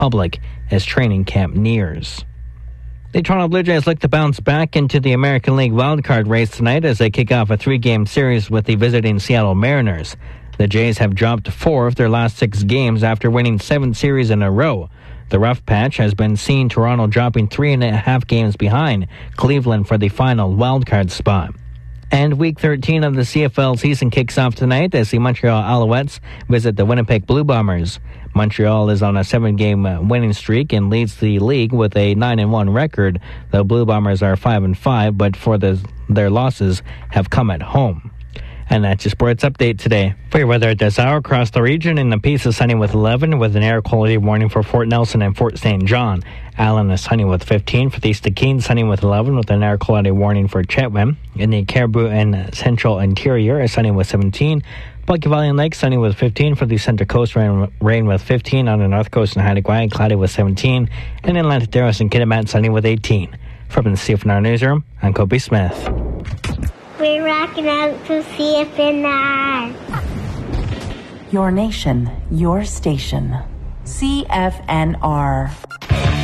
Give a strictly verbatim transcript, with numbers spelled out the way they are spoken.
public as training camp nears. The Toronto Blue Jays look to bounce back into the American League wildcard race tonight as they kick off a three-game series with the visiting Seattle Mariners. The Jays have dropped four of their last six games after winning seven series in a row. The rough patch has been seen Toronto dropping three and a half games behind Cleveland for the final wildcard spot. And Week thirteen of the C F L season kicks off tonight as the Montreal Alouettes visit the Winnipeg Blue Bombers. Montreal is on a seven-game winning streak and leads the league with a nine and one record. The Blue Bombers are five and five, but for the, their losses have come at home. And that's your sports update today. For your weather at this hour across the region, in the Peace is sunny with eleven with an air quality warning for Fort Nelson and Fort Saint John. Allen is sunny with fifteen. For the Stikine, sunny with eleven with an air quality warning for Chetwynd. In the Caribou and Central Interior is sunny with seventeen. Bucky Valley and Lake, sunny with fifteen. For the Central Coast, rain, rain with fifteen. On the North Coast and Haida-Gwaii, cloudy with seventeen. And in Atlantic and Kitimat, sunny with eighteen. From the C F N R Newsroom, I'm Kobe Smith. We're rocking out to C F N R. Your nation, your station. C F N R.